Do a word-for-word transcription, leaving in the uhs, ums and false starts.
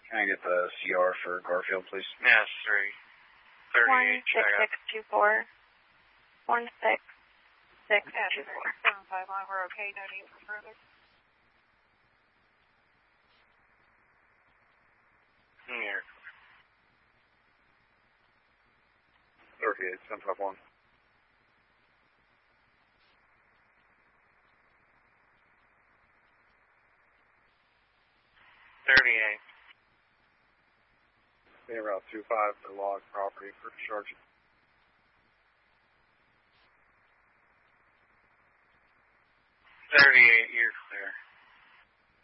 Can I get the C R for Garfield, please? Yes, three. thirty-eight, one six six two four. one six six two four. seven five one, we're okay, no need for further. Here. thirty-eight, seven five one. thirty-eight. Stay Route two five for log property for discharge. thirty-eight.